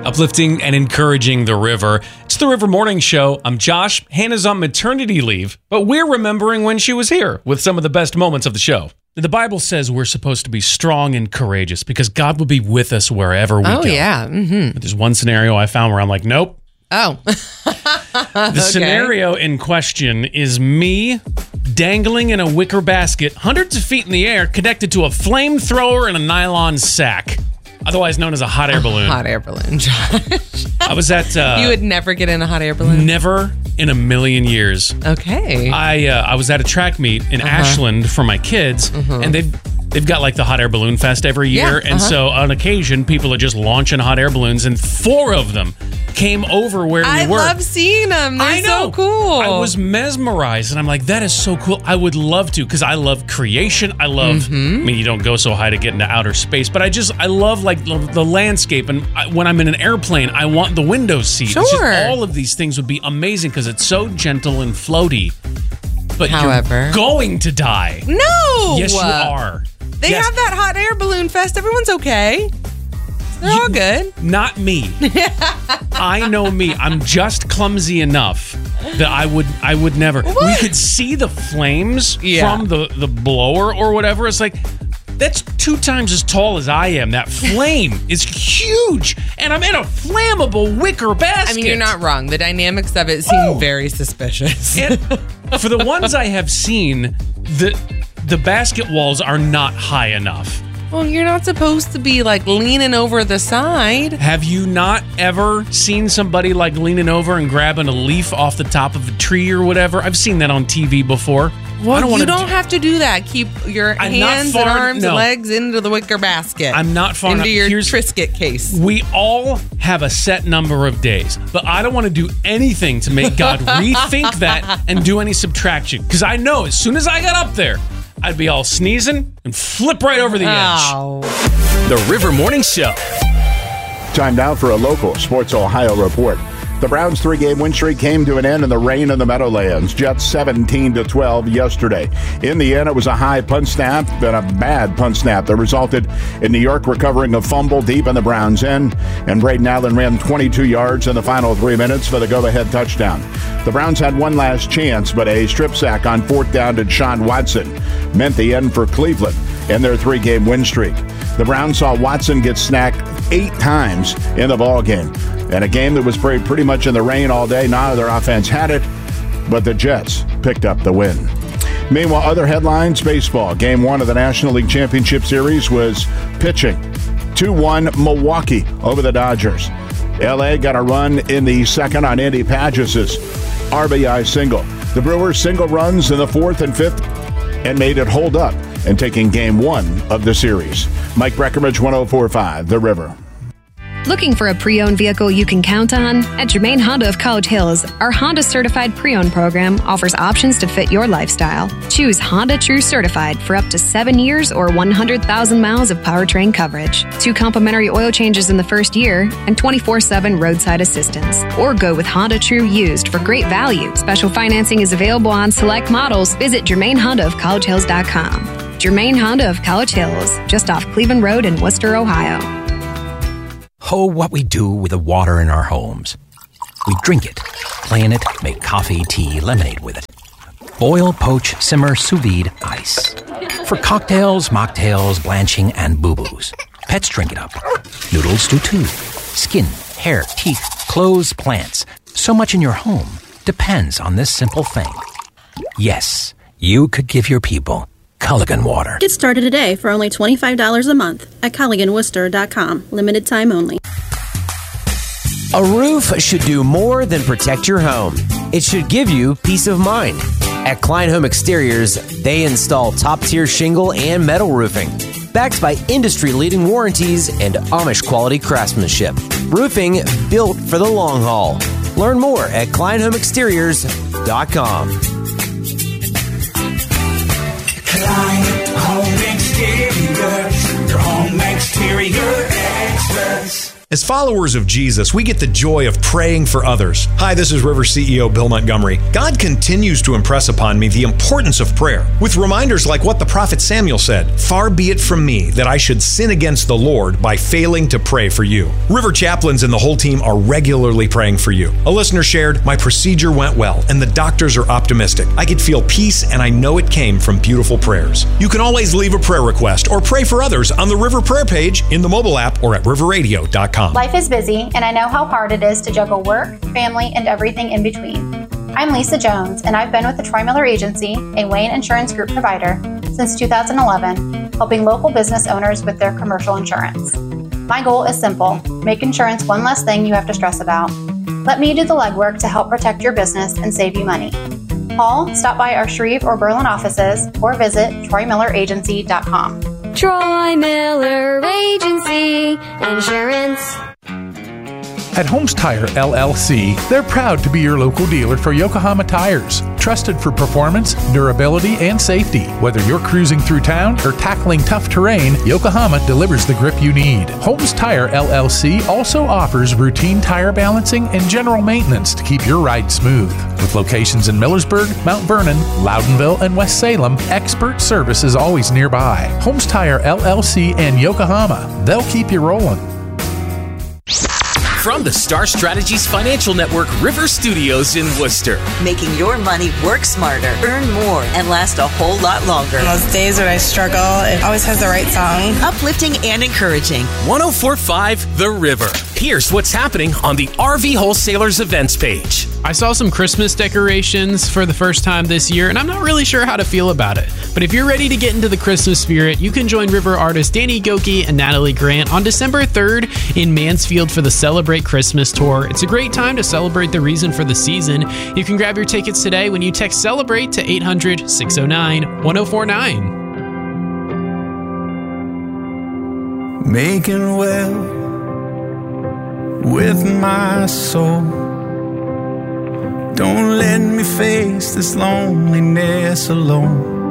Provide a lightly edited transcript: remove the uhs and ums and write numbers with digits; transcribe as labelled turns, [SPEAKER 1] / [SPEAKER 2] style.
[SPEAKER 1] uplifting and encouraging the river. It's the River Morning Show. I'm Josh. Hannah's on maternity leave, but we're remembering when she was here with some of the best moments of the show. The Bible says we're supposed to be strong and courageous because God will be with us wherever we go.
[SPEAKER 2] Oh, yeah. Mm-hmm.
[SPEAKER 1] But there's one scenario I found where I'm like, nope.
[SPEAKER 2] Oh.
[SPEAKER 1] The scenario in question is me dangling in a wicker basket hundreds of feet in the air connected to a flamethrower and a nylon sack, otherwise known as a hot air balloon.
[SPEAKER 2] Hot air balloon, Josh.
[SPEAKER 1] I was at...
[SPEAKER 2] you would never get in a hot air balloon?
[SPEAKER 1] Never in a million years.
[SPEAKER 2] Okay.
[SPEAKER 1] I was at a track meet in Ashland for my kids, and they've got like the hot air balloon fest every year, and so on occasion people are just launching hot air balloons, and 4 of them came over where we were.
[SPEAKER 2] I love seeing them. They're so cool.
[SPEAKER 1] I was mesmerized, and I'm like, that is so cool. I would love to, because I love creation. I love, I mean, you don't go so high to get into outer space, but I love like the landscape, and when I'm in an airplane, I want the window seat.
[SPEAKER 2] Sure.
[SPEAKER 1] It's just, all of these things would be amazing because it's so gentle and floaty. But you're going to die.
[SPEAKER 2] No!
[SPEAKER 1] Yes, you are.
[SPEAKER 2] They have that hot air balloon fest. Everyone's okay. They're all good.
[SPEAKER 1] Not me. I know me. I'm just clumsy enough that I would never.
[SPEAKER 2] What?
[SPEAKER 1] We could see the flames from the blower or whatever. It's like, that's 2 times as tall as I am. That flame is huge. And I'm in a flammable wicker basket.
[SPEAKER 2] I mean, you're not wrong. The dynamics of it seem very suspicious.
[SPEAKER 1] And for the ones I have seen, the basket walls are not high enough.
[SPEAKER 2] Well, you're not supposed to be like leaning over the side.
[SPEAKER 1] Have you not ever seen somebody like leaning over and grabbing a leaf off the top of a tree or whatever? I've seen that on TV before.
[SPEAKER 2] Well, you don't have to do that. Keep your hands and arms and legs into the wicker basket.
[SPEAKER 1] I'm not far enough.
[SPEAKER 2] Into your Triscuit case.
[SPEAKER 1] We all have a set number of days, but I don't want to do anything to make God rethink that and do any subtraction. Because I know as soon as I got up there, I'd be all sneezing and flip right over the edge.
[SPEAKER 3] The River Morning Show.
[SPEAKER 4] Time now for a local Sports Ohio report. The Browns' 3-game win streak came to an end in the rain in the Meadowlands. Jets 17-12 yesterday. In the end, it was a high punt snap and a bad punt snap that resulted in New York recovering a fumble deep in the Browns' end, and Braden Allen ran 22 yards in the final 3 minutes for the go-ahead touchdown. The Browns had one last chance, but a strip sack on 4th down to Deshaun Watson meant the end for Cleveland in their 3-game win streak. The Browns saw Watson get snacked 8 times in the ballgame. And a game that was pretty much in the rain all day. None of their offense had it, but the Jets picked up the win. Meanwhile, other headlines, baseball. Game 1 of the National League Championship Series was pitching. 2-1 Milwaukee over the Dodgers. L.A. got a run in the second on Andy Pages' RBI single. The Brewers single runs in the 4th and 5th and made it hold up and taking Game 1 of the series. Mike Breckenridge, 104.5, The River.
[SPEAKER 5] Looking for a pre-owned vehicle you can count on? At Germain Honda of College Hills, our Honda Certified Pre-Owned program offers options to fit your lifestyle. Choose Honda True Certified for up to 7 years or 100,000 miles of powertrain coverage, 2 complimentary oil changes in the first year, and 24/7 roadside assistance. Or go with Honda True Used for great value. Special financing is available on select models. Visit GermainHondaofCollegeHills.com. Germain Honda of College Hills, just off Cleveland Road in Worcester, Ohio.
[SPEAKER 6] Oh, what we do with the water in our homes. We drink it, play in it, make coffee, tea, lemonade with it. Boil, poach, simmer, sous vide, ice. For cocktails, mocktails, blanching, and boo-boos. Pets drink it up. Noodles do too. Skin, hair, teeth, clothes, plants. So much in your home depends on this simple thing. Yes, you could give your people Culligan water.
[SPEAKER 7] Get started today for only $25 a month at CulliganWorcester.com. Limited time only.
[SPEAKER 8] A roof should do more than protect your home. It should give you peace of mind. At Klein Home Exteriors, they install top-tier shingle and metal roofing, backed by industry-leading warranties and Amish-quality craftsmanship. Roofing built for the long haul. Learn more at KleinHomeExteriors.com.
[SPEAKER 9] Klein Home Exteriors, your home exterior experts. As followers of Jesus, we get the joy of praying for others. Hi, this is River CEO Bill Montgomery. God continues to impress upon me the importance of prayer, with reminders like what the prophet Samuel said, "Far be it from me that I should sin against the Lord by failing to pray for you." River chaplains and the whole team are regularly praying for you. A listener shared, "My procedure went well, and the doctors are optimistic. I could feel peace, and I know it came from beautiful prayers." You can always leave a prayer request or pray for others on the River Prayer page, in the mobile app, or at riverradio.com.
[SPEAKER 10] Life is busy, and I know how hard it is to juggle work, family, and everything in between. I'm Lisa Jones, and I've been with the Troy Miller Agency, a Wayne Insurance Group provider, since 2011, helping local business owners with their commercial insurance. My goal is simple: make insurance one less thing you have to stress about. Let me do the legwork to help protect your business and save you money. Call, stop by our Shreve or Berlin offices, or visit TroyMillerAgency.com.
[SPEAKER 11] Troy Miller Agency Insurance.
[SPEAKER 12] At Holmes Tire LLC, they're proud to be your local dealer for Yokohama tires. Trusted for performance, durability, and safety. Whether you're cruising through town or tackling tough terrain, Yokohama delivers the grip you need. Holmes Tire LLC also offers routine tire balancing and general maintenance to keep your ride smooth. With locations in Millersburg, Mount Vernon, Loudonville, and West Salem, expert service is always nearby. Holmes Tire LLC and Yokohama, they'll keep you rolling.
[SPEAKER 3] From the Star Strategies Financial Network River Studios in Worcester.
[SPEAKER 13] Making your money work smarter, earn more, and last a whole lot longer.
[SPEAKER 14] On those days when I struggle, it always has the right song.
[SPEAKER 13] Uplifting and encouraging.
[SPEAKER 3] 104.5 The River. Here's what's happening on the RV Wholesalers events page.
[SPEAKER 15] I saw some Christmas decorations for the first time this year, and I'm not really sure how to feel about it. But if you're ready to get into the Christmas spirit, you can join River artists Danny Goki and Natalie Grant on December 3rd in Mansfield for the Celebrate Christmas Tour. It's a great time to celebrate the reason for the season. You can grab your tickets today when you text CELEBRATE to 800-609-1049.
[SPEAKER 16] Making well with my soul. Don't let me face this loneliness alone.